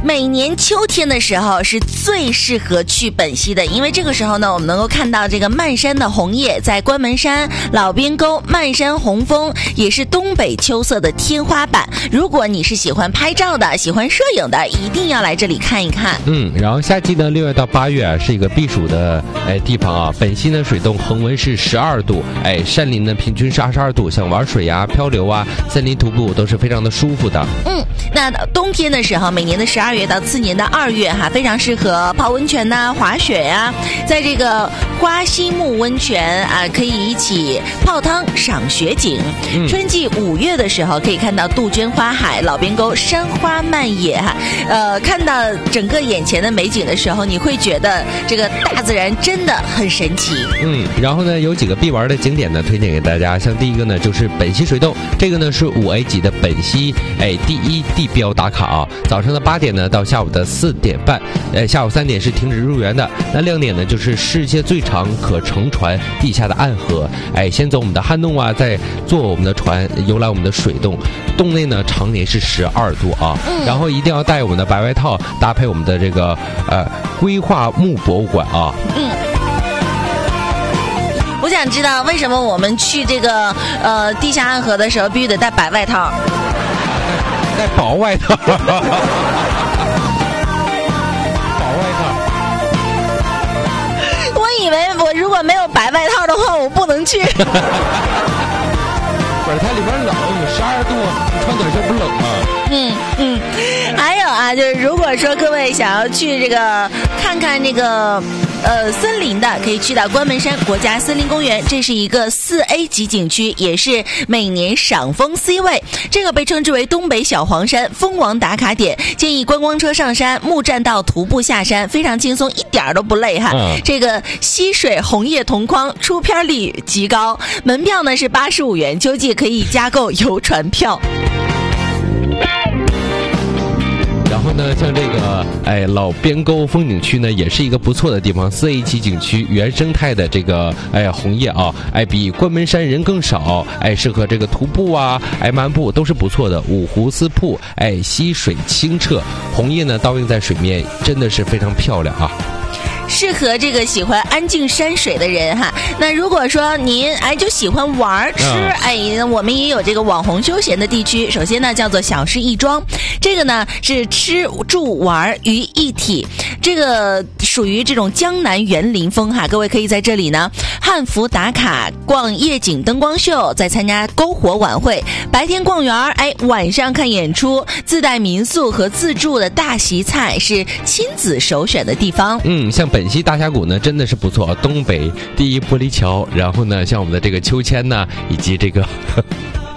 每年秋天的时候是最适合去本溪的，因为这个时候呢，我们能够看到这个漫山的红叶，在关门山、老边沟、漫山红枫，也是东北秋色的天花板。如果你是喜欢拍照的、喜欢摄影的，一定要来这里看一看。 然后夏季呢，6月到8月啊，是一个避暑的地方啊。本溪呢水冻恒温是12度，山林呢平均是22度，像玩水啊、漂流啊、森林徒步都是非常的舒服的。 那冬天的时候，每年的12月到次年的2月哈，非常适合泡温泉呐、滑雪呀，在这个花溪木温泉啊，可以一起泡汤赏雪景。春季5月的时候，可以看到杜鹃花海、老边沟山花漫野哈。看到整个眼前的美景的时候，你会觉得这个大自然真的很神奇。 然后呢，有几个必玩的景点呢，推荐给大家。像第一个呢，就是本溪水洞，这个呢是5A 级的本溪第一地标打卡啊。早上的8点呢到下午的4点半，下午3点是停止入园的。那亮点呢就是世界最长可乘船地下的暗河，先走我们的旱洞啊，再坐我们的船游览我们的水洞。洞内呢常年是12度啊，然后一定要带我们的白外套，搭配我们的这个规划木博物馆啊。 我想知道为什么我们去这个地下暗河的时候必须得带白外套， 带薄外套。薄外套。 我以为我如果没有白外套的话，我不能去。 不是，它里边冷，12度，穿短袖不冷吗？ 还有啊，就是如果说各位想要去这个看看这个森林的，可以去到关门山国家森林公园，这是一个4A 级景区，也是每年赏枫 C 位。这个被称之为东北小黄山蜂王打卡点，建议观光车上山，木栈道徒步下山，非常轻松，一点都不累哈。这个溪水红叶同框，出片率极高，门票呢是85元，秋季可以加购游船票。 然后呢，像这个老边沟风景区呢，也是一个不错的地方，4A 级景区，原生态的这个红叶啊，比关门山人更少，适合这个徒步啊，漫步都是不错的。五湖四瀑，溪水清澈，红叶呢倒映在水面，真的是非常漂亮啊。 适合这个喜欢安静山水的人哈。那如果说您就喜欢玩吃，我们也有这个网红休闲的地区。首先呢叫做小市亦庄，这个呢是吃住玩于一体，这个属于这种江南园林风哈。各位可以在这里呢汉服打卡，逛夜景灯光秀，再参加篝火晚会，白天逛园，晚上看演出，自带民宿和自助的大席菜，是亲子首选的地方。 像本溪大峡谷呢真的是不错，东北第一玻璃桥，然后呢像我们的这个秋千呢，以及这个